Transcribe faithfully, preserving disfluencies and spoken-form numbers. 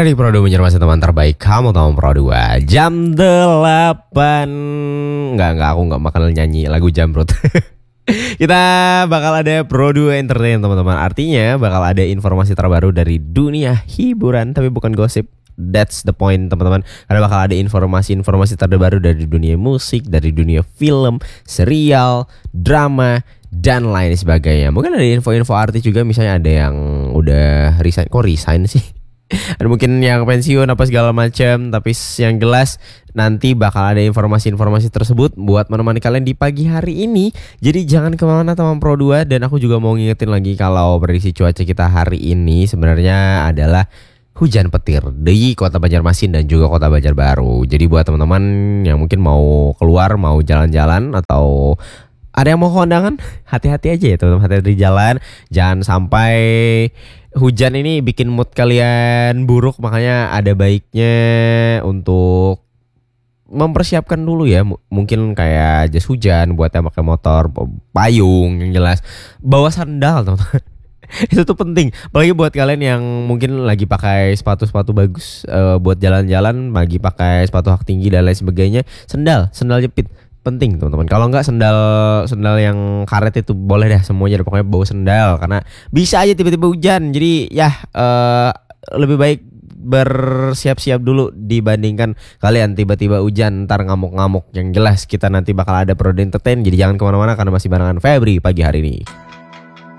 Ada di Pro dua Banjarmasin, teman terbaik kamu, teman Pro dua. Jam delapan. Enggak, enggak, aku enggak bakal nyanyi lagu Jamrut. Kita bakal ada Pro dua Entertain, teman-teman. Artinya bakal ada informasi terbaru dari dunia hiburan, tapi bukan gosip. That's the point, teman-teman. Karena bakal ada informasi-informasi terbaru dari dunia musik, dari dunia film, serial, drama, dan lain sebagainya. Mungkin ada info-info artis juga, misalnya ada yang udah resign. Kok resign sih? Ada mungkin yang pensiun apa segala macam. Tapi yang jelas nanti bakal ada informasi-informasi tersebut buat menemani kalian di pagi hari ini. Jadi jangan kemana-mana, teman Pro dua. Dan aku juga mau ngingetin lagi kalau prediksi cuaca kita hari ini sebenarnya adalah hujan petir di kota Banjarmasin dan juga kota Banjarbaru. Jadi buat teman-teman yang mungkin mau keluar, mau jalan-jalan, atau ada yang mau kondangan, hati-hati aja ya teman-teman, hati-hati di jalan. Jangan sampai hujan ini bikin mood kalian buruk. Makanya ada baiknya untuk mempersiapkan dulu ya. M- mungkin kayak jas hujan buat yang pakai motor, payung yang jelas, bawa sandal teman-teman. Itu tuh penting, apalagi buat kalian yang mungkin lagi pakai sepatu-sepatu bagus uh, buat jalan-jalan, lagi pakai sepatu hak tinggi dan lain sebagainya. Sendal, sendal jepit penting teman-teman. Kalau enggak sendal sendal yang karet itu boleh dah semuanya, pokoknya bawa sendal karena bisa aja tiba-tiba hujan. Jadi ya uh, lebih baik bersiap-siap dulu dibandingkan kalian tiba-tiba hujan ntar ngamuk-ngamuk. Yang jelas kita nanti bakal ada Pro dua Entertain, jadi jangan kemana-mana karena masih barengan Febri pagi hari ini.